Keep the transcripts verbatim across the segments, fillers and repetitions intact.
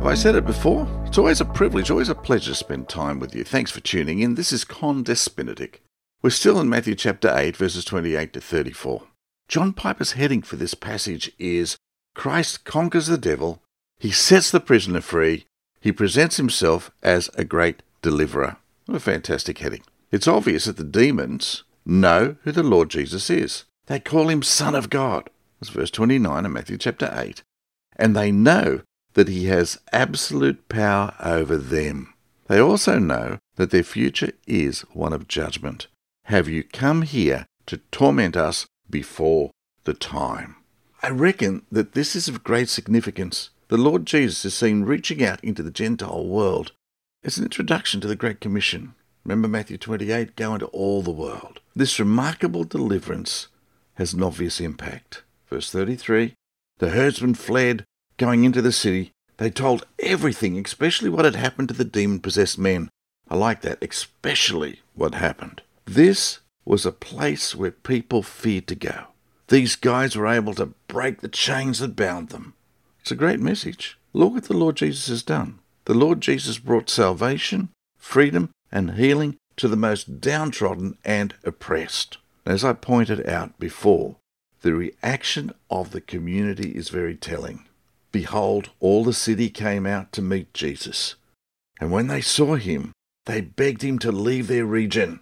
I said it before? It's always a privilege, always a pleasure to spend time with you. Thanks for tuning in. This is Con Despinatic. We're still in Matthew chapter eight, verses twenty-eight to thirty-four. John Piper's heading for this passage is Christ conquers the devil, he sets the prisoner free, he presents himself as a great deliverer. What a fantastic heading. It's obvious that the demons know who the Lord Jesus is. They call him Son of God. That's verse twenty-nine in Matthew chapter eight. And they know that he has absolute power over them. They also know that their future is one of judgment. Have you come here to torment us before the time? I reckon that this is of great significance. The Lord Jesus is seen reaching out into the Gentile world. It's an introduction to the Great Commission. Remember Matthew twenty-eight, go into all the world. This remarkable deliverance has an obvious impact. Verse thirty-three, the herdsmen fled, going into the city. They told everything, especially what had happened to the demon-possessed men. I like that, especially what happened. This was a place where people feared to go. These guys were able to break the chains that bound them. It's a great message. Look what the Lord Jesus has done. The Lord Jesus brought salvation, freedom, and healing to the most downtrodden and oppressed. As I pointed out before, the reaction of the community is very telling. Behold, all the city came out to meet Jesus. And when they saw him, they begged him to leave their region.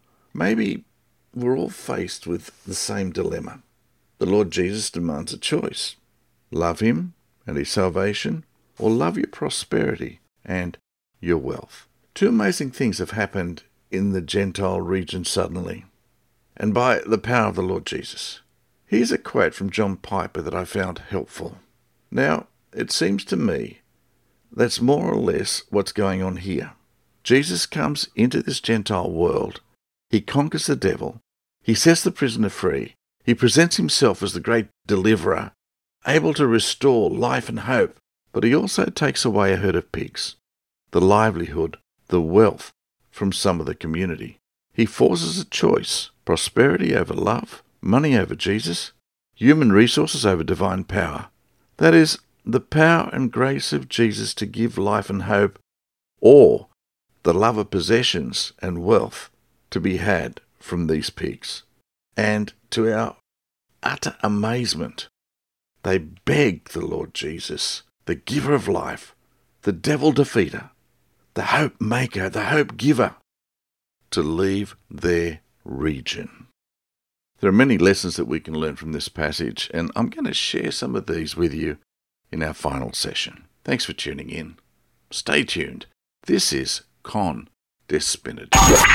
Maybe we're all faced with the same dilemma. The Lord Jesus demands a choice. Love him and his salvation, or love your prosperity and your wealth. Two amazing things have happened in the Gentile region suddenly, and by the power of the Lord Jesus. Here's a quote from John Piper that I found helpful. Now, it seems to me that's more or less what's going on here. Jesus comes into this Gentile world. He conquers the devil. He sets the prisoner free. He presents himself as the great deliverer, able to restore life and hope. But he also takes away a herd of pigs, the livelihood, the wealth from some of the community. He forces a choice, prosperity over love, money over Jesus, human resources over divine power. That is, the power and grace of Jesus to give life and hope, or the love of possessions and wealth to be had from these pigs. And to our utter amazement, they beg the Lord Jesus, the giver of life, the devil defeater, the hope maker, the hope giver, to leave their region. There are many lessons that we can learn from this passage, and I'm going to share some of these with you in our final session. Thanks for tuning in. Stay tuned. This is Con Despinatic.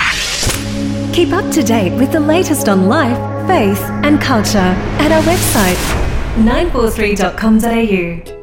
Keep up to date with the latest on life, faith and culture at our website nine four three dot com dot a u.